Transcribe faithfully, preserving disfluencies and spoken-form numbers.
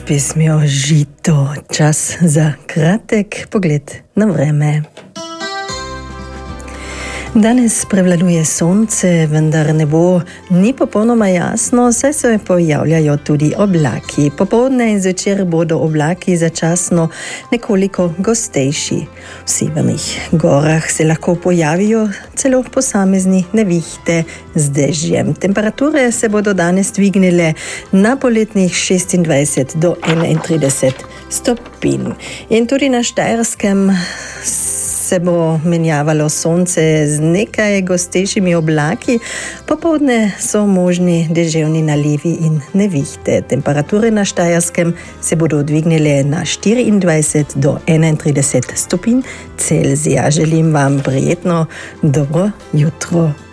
z pesmijo Žito. Čas za kratek pogled na vreme. Danes prevladuje sonce, vendar nebo ni popolnoma jasno, saj se pojavljajo tudi oblaki. Popoldne in zvečer bodo oblaki začasno nekoliko gostejši. V severnih gorah se lahko pojavijo celo posamezni nevihte z dežjem. Temperature se bodo danes dvignile na poletnih šestindvajset do enaintrideset stopinj. In tudi na Štajerskem se bo menjavalo sonce z nekaj gostejšimi oblaki. Popoldne so možni deževni nalivi in nevihte. Temperature na Štajerskem se bodo dvignile na štiriindvajset do enaintrideset stopinj Celzija. Želim vam prijetno dobro jutro.